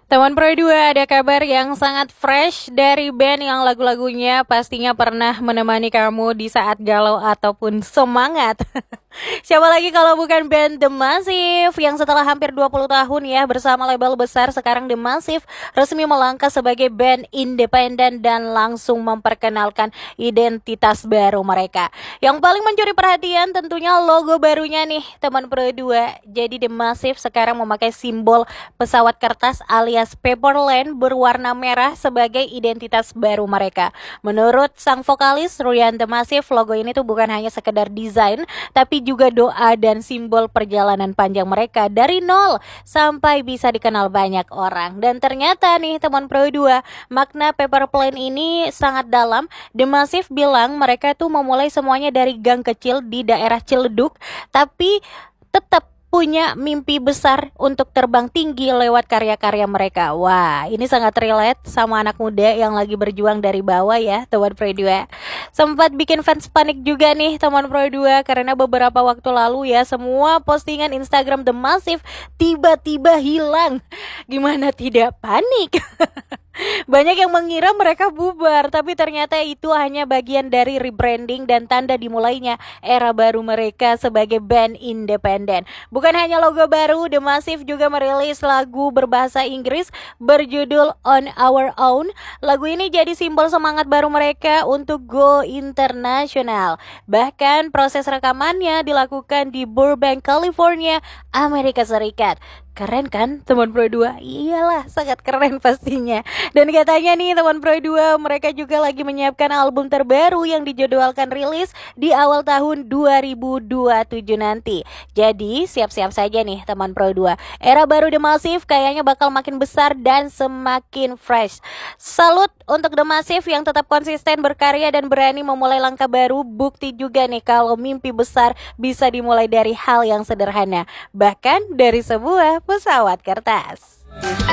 Teman Pro 2, ada kabar yang sangat fresh dari band yang lagu-lagunya pastinya pernah menemani kamu di saat galau ataupun semangat. Siapa lagi kalau bukan band The Massive yang setelah hampir 20 tahun ya bersama label besar, sekarang The Massive resmi melangkah sebagai band independen dan langsung memperkenalkan identitas baru mereka. Yang paling mencuri perhatian tentunya logo barunya nih teman Pro 2. Jadi The Massive sekarang memakai simbol pesawat kertas alias Paperland berwarna merah sebagai identitas baru mereka. Menurut sang vokalis Ryan The Massive, logo ini tuh bukan hanya sekedar desain, tapi juga doa dan simbol perjalanan panjang mereka dari nol sampai bisa dikenal banyak orang. Dan ternyata nih teman Pro 2, makna Paper Plane ini sangat dalam. The Massive bilang mereka tuh memulai semuanya dari gang kecil di daerah Ciledug, tapi tetap punya mimpi besar untuk terbang tinggi lewat karya-karya mereka. Wah, ini sangat relate sama anak muda yang lagi berjuang dari bawah ya, teman Pro 2. Sempat bikin fans panik juga nih teman Pro 2 karena beberapa waktu lalu ya semua postingan Instagram The Massive tiba-tiba hilang. Gimana tidak panik? Banyak yang mengira mereka bubar, tapi ternyata itu hanya bagian dari rebranding dan tanda dimulainya era baru mereka sebagai band independen. Bukan hanya logo baru, The Massive juga merilis lagu berbahasa Inggris berjudul On Our Own. Lagu ini jadi simbol semangat baru mereka untuk go internasional. Bahkan proses rekamannya dilakukan di Burbank, California, Amerika Serikat. Keren kan teman Pro 2? Iyalah, sangat keren pastinya. Dan katanya nih teman Pro 2, mereka juga lagi menyiapkan album terbaru yang dijadwalkan rilis di awal tahun 2027 nanti. Jadi siap-siap saja nih teman Pro 2. Era baru The Massive kayaknya bakal makin besar dan semakin fresh. Salut untuk The Massive yang tetap konsisten berkarya dan berani memulai langkah baru. Bukti juga nih kalau mimpi besar bisa dimulai dari hal yang sederhana, bahkan dari sebuah pesawat kertas.